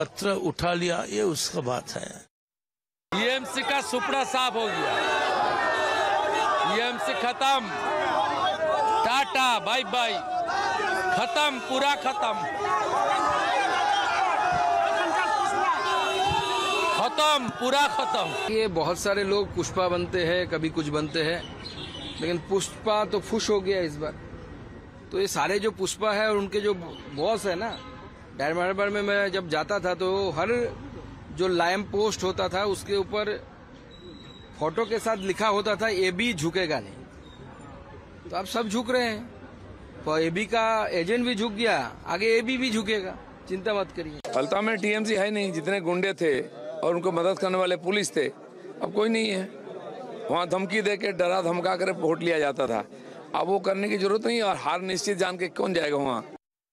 पत्र उठा लिया, ये उसका बात है। टीएमसी का सुपड़ा साफ हो गया, टीएमसी खत्म, टाटा बाय बाय, खत्म, पूरा खत्म, खत्म, पूरा खत्म। ये बहुत सारे लोग पुष्पा बनते हैं, कभी कुछ बनते हैं, लेकिन पुष्पा तो फुश हो गया इस बार। तो ये सारे जो पुष्पा है और उनके जो बॉस है ना, डायमंड में मैं जब जाता था तो हर जो लैम्प पोस्ट होता था उसके ऊपर फोटो के साथ लिखा होता था एबी झुकेगा नहीं। तो अब सब झुक रहे हैं, तो एबी का एजेंट भी झुक गया, आगे एबी भी झुकेगा, चिंता मत करिए। फलता में टीएमसी है नहीं, जितने गुंडे थे और उनको मदद करने वाले पुलिस थे, अब कोई नहीं है। वहाँ धमकी दे के डरा धमका कर वोट लिया जाता था, अब वो करने की जरूरत नहीं और हार निश्चित जान के कौन जाएगा वहाँ।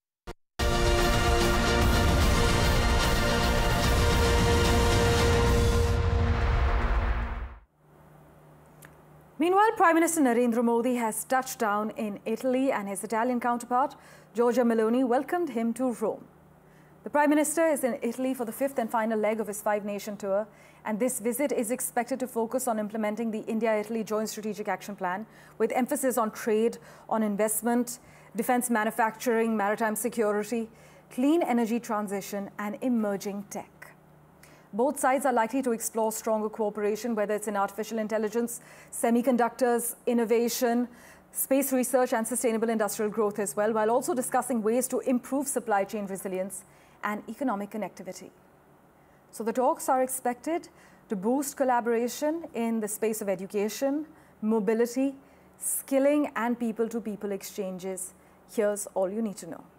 Meanwhile, Prime Minister Narendra Modi has touched down in Italy and his Italian counterpart, Giorgia Meloni, welcomed him to Rome. The Prime Minister is in Italy for the fifth and final leg of his five-nation tour, and this visit is expected to focus on implementing the India-Italy Joint Strategic Action Plan, with emphasis on trade, on investment, defense manufacturing, maritime security, clean energy transition, and emerging tech. Both sides are likely to explore stronger cooperation, whether it's in artificial intelligence, semiconductors, innovation, space research, and sustainable industrial growth as well, while also discussing ways to improve supply chain resilience and economic connectivity. So the talks are expected to boost collaboration in the space of education, mobility, skilling, and people-to-people exchanges. Here's all you need to know.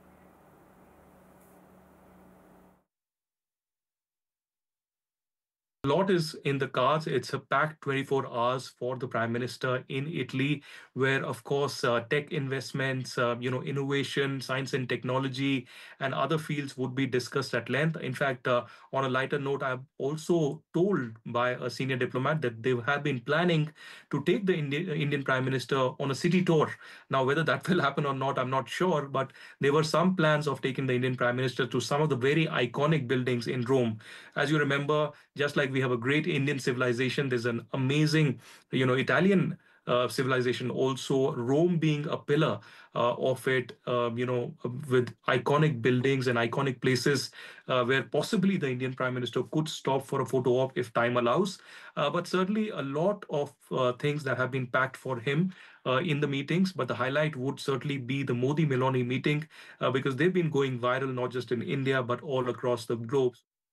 A lot is in the cards. It's a packed 24 hours for the Prime Minister in Italy, where, of course, tech investments, innovation, science and technology, and other fields would be discussed at length. In fact, on a lighter note, I'm also told by a senior diplomat that they have been planning to take the Indian Prime Minister on a city tour. Now, whether that will happen or not, I'm not sure, but there were some plans of taking the Indian Prime Minister to some of the very iconic buildings in Rome. As you remember, just like we have a great Indian civilization, there's an amazing, Italian civilization also, Rome being a pillar of it, with iconic buildings and iconic places where possibly the Indian Prime Minister could stop for a photo op if time allows. But certainly a lot of things that have been packed for him in the meetings. But the highlight would certainly be the Modi-Meloni meeting because they've been going viral not just in India, but all across the globe.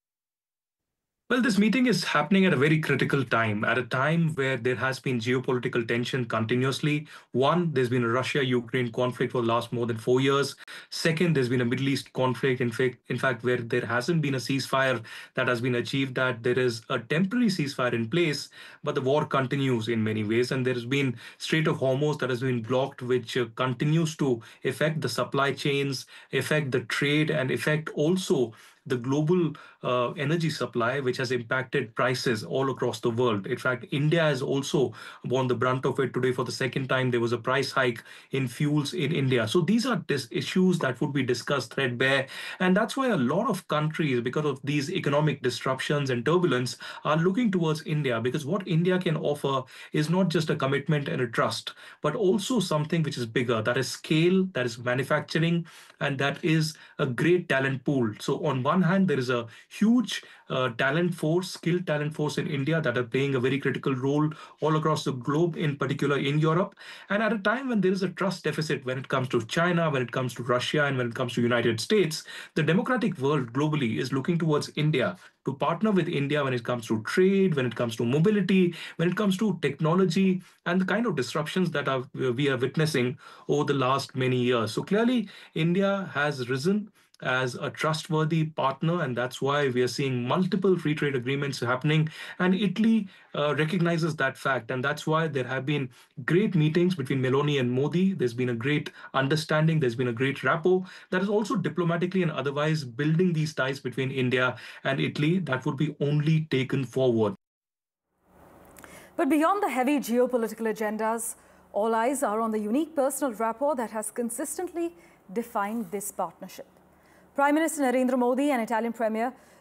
Well, this meeting is happening at a very critical time, at a time where there has been geopolitical tension continuously. One, there's been a Russia-Ukraine conflict for the last more than 4 years. Second, there's been a Middle East conflict, in fact, where there hasn't been a ceasefire that has been achieved, that there is a temporary ceasefire in place, but the war continues in many ways. And there's been Strait of Hormuz that has been blocked, which continues to affect the supply chains, affect the trade, and affect also the global energy supply, which has impacted prices all across the world. In fact, India has also borne the brunt of it. Today, for the second time, there was a price hike in fuels in India. So these are issues that would be discussed threadbare. And that's why a lot of countries, because of these economic disruptions and turbulence, are looking towards India, because what India can offer is not just a commitment and a trust, but also something which is bigger, that is scale, that is manufacturing, and that is a great talent pool. So on one hand, there is a huge talent force, skilled talent force in India that are playing a very critical role all across the globe, in particular in Europe. And at a time when there is a trust deficit when it comes to China, when it comes to Russia, and when it comes to United States, the democratic world globally is looking towards India to partner with India when it comes to trade, when it comes to mobility, when it comes to technology, and the kind of disruptions that we are witnessing over the last many years. So clearly, India has risen as a trustworthy partner, and that's why we are seeing multiple free trade agreements happening. And Italy recognizes that fact, and that's why there have been great meetings between Meloni and Modi. There's been a great understanding, there's been a great rapport that is also diplomatically and otherwise building these ties between India and Italy that would be only taken forward. But beyond the heavy geopolitical agendas, all eyes are on the unique personal rapport that has consistently defined this partnership. Prime Minister Narendra Modi and Italian Premier